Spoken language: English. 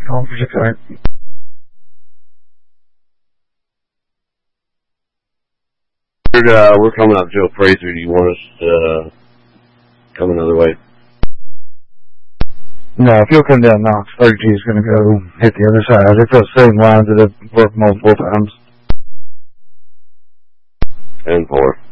calling for 600. We're coming up Joe Fraser. Do you want us to come another way? No, if you'll come down Knox, 30G is going to go hit the other side. It's the same lines that have worked multiple times. 10-4.